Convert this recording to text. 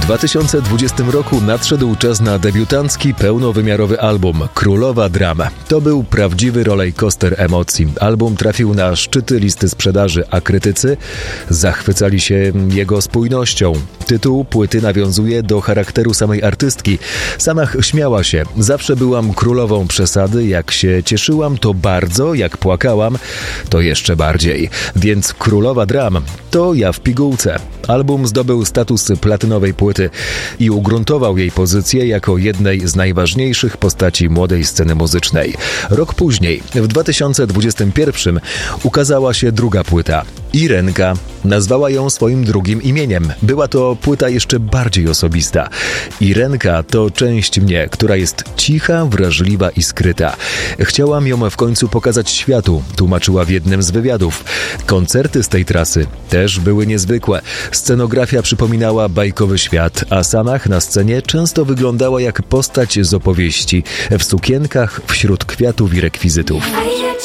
2020 roku nadszedł czas na debiutancki, pełnowymiarowy album Królowa Dram. To był prawdziwy rollercoaster emocji. Album trafił na szczyty listy sprzedaży, a krytycy zachwycali się jego spójnością. Tytuł płyty nawiązuje do charakteru samej artystki. Sama śmiała się: zawsze byłam królową przesady, jak się cieszyłam to bardzo, jak płakałam to jeszcze bardziej. Więc Królowa Dram to ja w pigułce. Album zdobył status platynowej płyty i ugruntował jej pozycję jako jednej z najważniejszych postaci młodej sceny muzycznej. Rok później, w 2021, ukazała się druga płyta. Irenka. Nazwała ją swoim drugim imieniem. Była to płyta jeszcze bardziej osobista. Irenka to część mnie, która jest cicha, wrażliwa i skryta. Chciałam ją w końcu pokazać światu, tłumaczyła w jednym z wywiadów. Koncerty z tej trasy też były niezwykłe. Scenografia przypominała bajkowy świat, a Samach na scenie często wyglądała jak postać z opowieści, w sukienkach wśród kwiatów i rekwizytów.